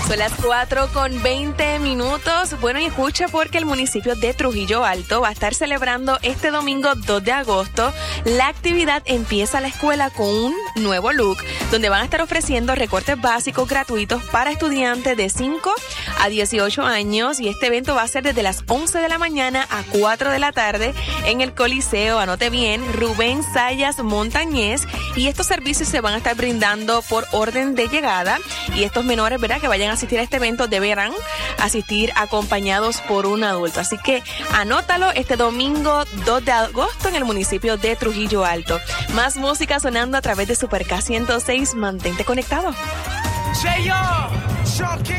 Son las 4:20. Bueno, y escucha porque el municipio de Trujillo Alto va a estar celebrando este domingo 2 de agosto. La actividad empieza la escuela con un nuevo look, donde van a estar ofreciendo recortes básicos gratuitos para estudiantes de 5 a 18 años. Y este evento va a ser desde las 11 de la mañana a 4 de la tarde en el Coliseo, anote bien, Rubén Sayas Montañez. Y estos servicios se van a estar brindando por orden de llegada. Y estos menores, ¿verdad?, que vayan a asistir a este evento deberán asistir acompañados por un adulto. Así que anótalo este domingo 2 de agosto en el municipio de Trujillo Alto. Más música sonando a través de Super K 106. Mantente conectado.